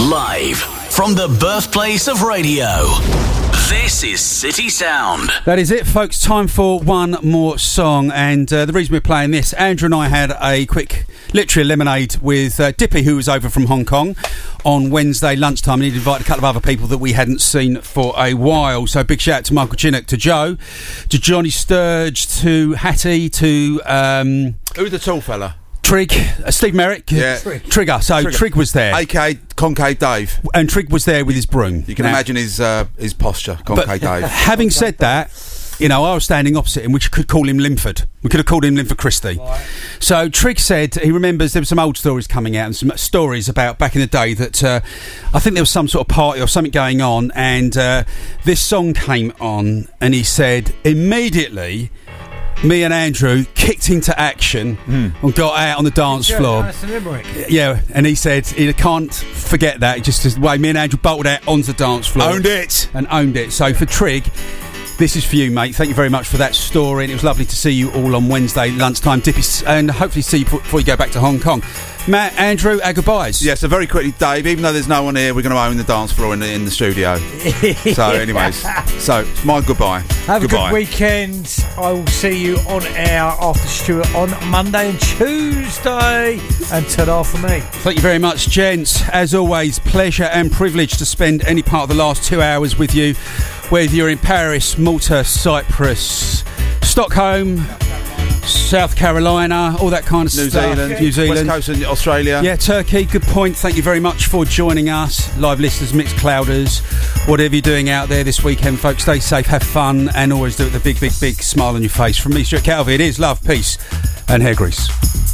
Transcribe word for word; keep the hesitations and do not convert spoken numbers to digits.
Live from the birthplace of radio, this is City Sound. That is it, folks. Time for one more song. And uh, the reason we're playing this, Andrew and I had a quick, literally lemonade with uh, Dippy, who was over from Hong Kong on Wednesday lunchtime. And he'd invited a couple of other people that we hadn't seen for a while. So big shout out to Michael Chinnock, to Joe, to Johnny Sturge, to Hattie, to... Um, Who's the tall fella? Trig, uh, Steve Merrick, yeah. Trig. Trigger. So Trigger. Trig was there, A K A Concave Dave, and Trig was there with his broom. You can now, imagine his uh, his posture, Concave Dave. Having said that, you know, I was standing opposite him. We could call him Linford. We could have called him Linford Christie. Right. So Trig said he remembers there were some old stories coming out and some stories about back in the day that uh, I think there was some sort of party or something going on, and uh, this song came on, and he said immediately, me and Andrew kicked into action mm. and got out on the dance yeah, floor. Nice yeah, and he said he can't forget that. Just the way me and Andrew bolted out onto the dance floor, owned it, and owned it. So for Trig, this is for you, mate. Thank you very much for that story, and it was lovely to see you all on Wednesday lunchtime, Dippy, and hopefully see you before you go back to Hong Kong. Matt, Andrew, our goodbyes. Yeah, so very quickly, Dave, even though there's no one here, we're going to own the dance floor in the, in the studio. So anyways, so it's my goodbye. Have goodbye. a good weekend. I will see you on air after Stuart on Monday and Tuesday. And ta-da for me. Thank you very much, gents. As always, pleasure and privilege to spend any part of the last two hours with you, whether you're in Paris, Malta, Cyprus, Stockholm, South Carolina, all that kind of New stuff. Zealand, New Zealand, West Coast and Australia. Yeah, Turkey. Good point. Thank you very much for joining us, live listeners, mixed clouders, whatever you're doing out there this weekend, folks. Stay safe, have fun, and always do it with a big, big, big smile on your face. From me, Stuart Calvi, it is love, peace, and hair grease.